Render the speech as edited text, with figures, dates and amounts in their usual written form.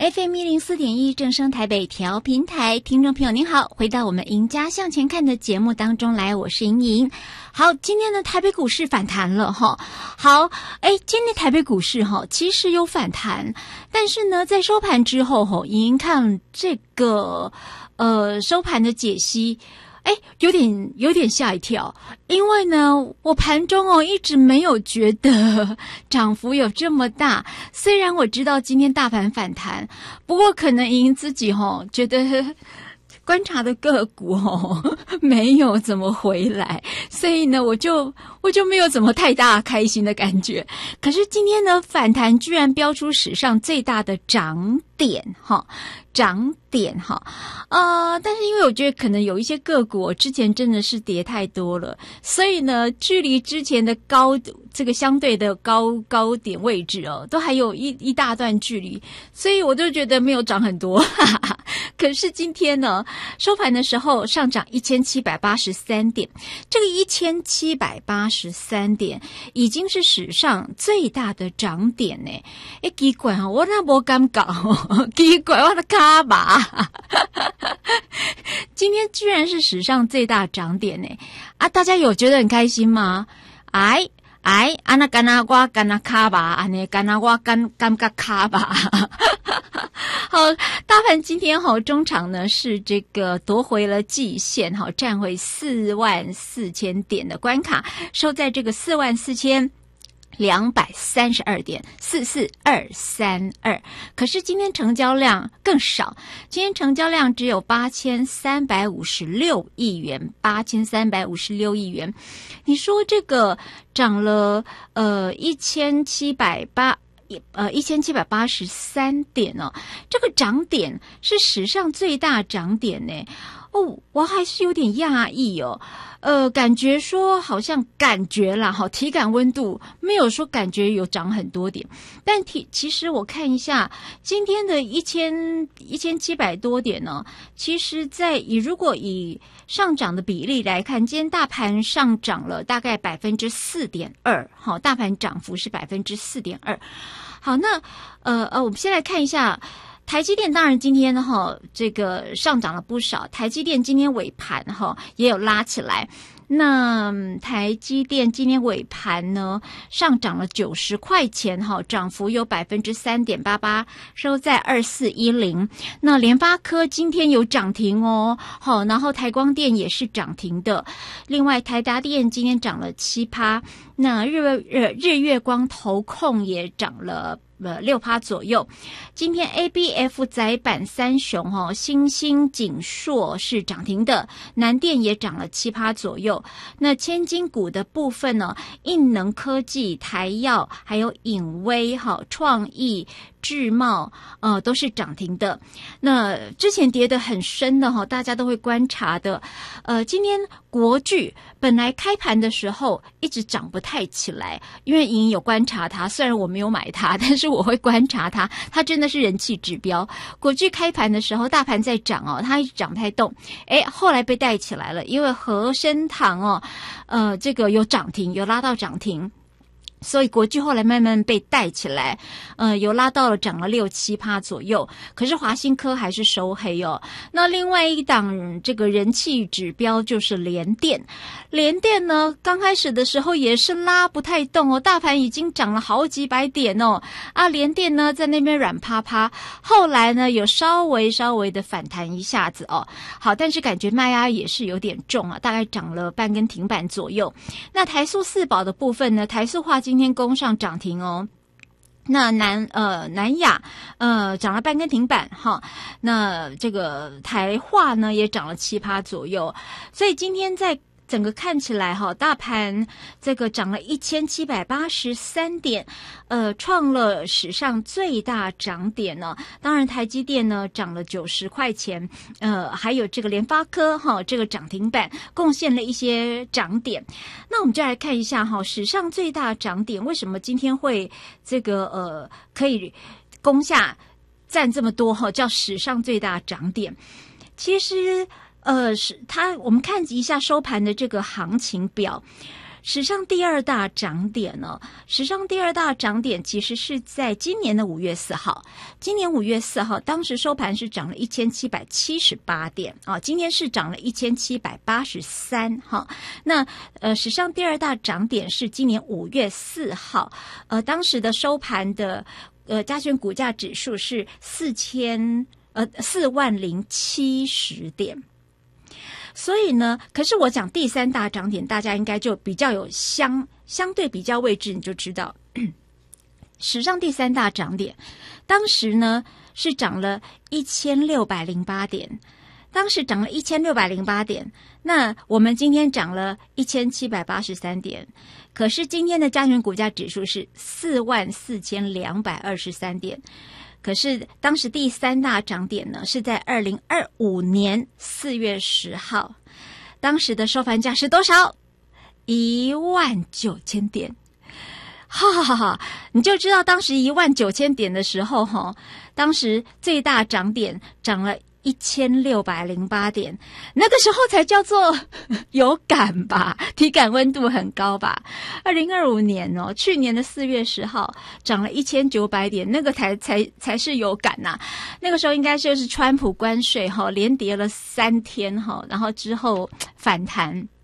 FM104.1正声台北调频台，听众朋友您好，回到我们赢家向前看的节目当中来，我是莹莹。好，今天的台北股市反弹了哈。好，今天台北股市哈其实有反弹，但是呢，在收盘之后哈，莹莹看这个收盘的解析。有点吓一跳，因为呢，我盘中一直没有觉得涨幅有这么大。虽然我知道今天大盘反弹，不过可能莹莹自己觉得观察的个股没有怎么回来，所以呢，我就没有怎么太大开心的感觉。可是今天呢，反弹居然标出史上最大的涨点但是因为我觉得可能有一些个股之前真的是跌太多了，所以呢，距离之前的这个相对的高点位置都还有一大段距离，所以我就觉得没有涨很多。可是今天呢，收盘的时候上涨1783点，这个1783点已经是史上最大的涨点呢。奇怪我那没感觉奇怪我的卡吧。今天居然是史上最大涨点呢！大家有觉得很开心吗？那干那我干那卡吧，干那我干个卡吧。好，大盘今天中场呢是这个夺回了季线，站回44000点的关卡，收在这个44232点44232，可是今天成交量更少，今天成交量只有8356亿元，8356亿元。你说这个涨了1783点这个涨点是史上最大涨点呢。我还是有点讶异感觉说好像感觉啦，体感温度没有说感觉有涨很多点，但其实我看一下今天的1700多点呢，其实如果以上涨的比例来看，今天大盘上涨了大概 4.2%， 大盘涨幅是 4.2%。好，那我们先来看一下台积电，当然今天这个上涨了不少，台积电今天尾盘也有拉起来。那台积电今天尾盘呢上涨了90块钱，涨幅有 3.88%， 收在2410。那联发科今天有涨停然后台光电也是涨停的。另外台达电今天涨了 7%， 那日月光投控也涨了6% 左右。今天 ABF 载板三雄新兴、景硕是涨停的，南电也涨了 7% 左右。那千金股的部分呢，印能科技、台药还有颖威创意、智茂都是涨停的。那之前跌得很深的大家都会观察的今天国巨本来开盘的时候一直涨不太起来，因为莹莹有观察它，虽然我没有买它，但是我会观察它，它真的是人气指标。国巨开盘的时候大盘在涨它一直涨不太动，后来被带起来了，因为和生堂这个有涨停，有拉到涨停，所以国巨后来慢慢被带起来，有拉到了涨了 6-7% 左右。可是华新科还是收黑那另外一档这个人气指标就是联电，联电呢刚开始的时候也是拉不太动大盘已经涨了好几百点联电呢在那边软趴趴，后来呢有稍微的反弹一下子好，但是感觉卖压也是有点重大概涨了半根停板左右。那台塑四宝的部分呢，台塑化今天攻上涨停那南亚涨了半根停板那这个台化呢也涨了 7% 左右。所以今天在整个看起来大盘这个涨了1783点，创了史上最大涨点呢。当然台积电呢涨了90块钱，还有这个联发科这个涨停板贡献了一些涨点。那我们就来看一下史上最大涨点为什么今天会这个可以攻下占这么多叫史上最大涨点。其实我们看一下收盘的这个行情表， 史上第二大涨点呢，史上第二大涨点其实是在今年的5月4号。今年5月4号，当时收盘是涨了1778点啊，今天是涨了1783哈。那史上第二大涨点是今年5月4号，当时的收盘的加权股价指数是4万070点。所以呢，可是我讲第三大涨点，大家应该就比较有相对比较位置，你就知道史上第三大涨点，当时呢是涨了1608点，当时涨了1608点，那我们今天涨了1783点，可是今天的加权股价指数是44223点。可是当时第三大涨点呢，是在2025年4月10号，当时的收盘价是多少？19000点。哈，你就知道当时19000点的时候当时最大涨点涨了1608点，那个时候才叫做有感吧，体感温度很高吧。2025年去年的4月10号涨了1900点，那个才是有感呐。那个时候应该就是川普关税连跌了3天然后之后反弹。